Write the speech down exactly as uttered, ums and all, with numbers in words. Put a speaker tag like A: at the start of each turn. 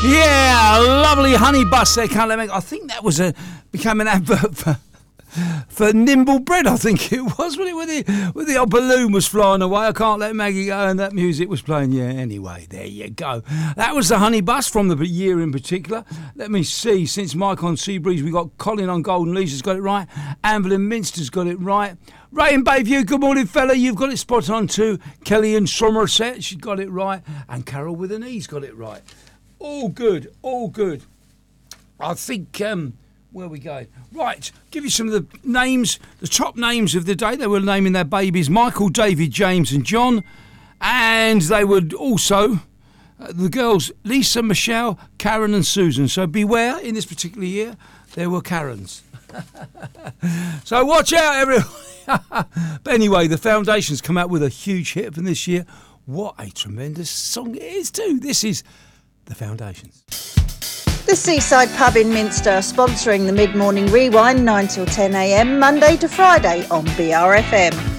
A: Yeah, lovely honey bus there, can't let me. I think that was a became an advert for for Nimble Bread. I think it was, when it with the with the old balloon was flying away. I can't let Maggie go, and that music was playing. Yeah, anyway, there you go. That was the honey bus from the year in particular. Let me see. Since Mike on Seabreeze, we got Colin on Golden Leash has got it right. Anvil in Minster's got it right. Ray in Bayview, good morning, fella. You've got it spot on too. Kelly in Somerset, she got it right, and Carol with an E's got it right. All good, all good. I think, um, where are we going? Right, give you some of the names, the top names of the day. They were naming their babies Michael, David, James and John. And they would also, uh, the girls, Lisa, Michelle, Karen and Susan. So beware, in this particular year, there were Karens. So watch out, everyone. But anyway, the Foundations come out with a huge hit from this year. What a tremendous song it is too. This is The Foundations.
B: The Seaside Pub in Minster, sponsoring the Mid-Morning Rewind, nine till ten a m, Monday to Friday on B R F M.